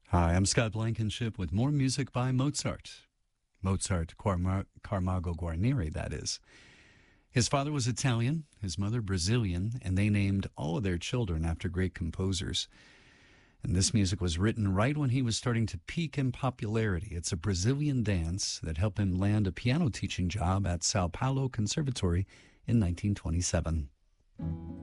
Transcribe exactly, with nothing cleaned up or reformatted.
Hi, I'm Scott Blankenship with more music by Mozart. Mozart Carma- Camargo Guarneri, that is. His father was Italian, his mother Brazilian, and they named all of their children after great composers. And this music was written right when he was starting to peak in popularity. It's a Brazilian dance that helped him land a piano teaching job at Sao Paulo Conservatory in nineteen twenty-seven.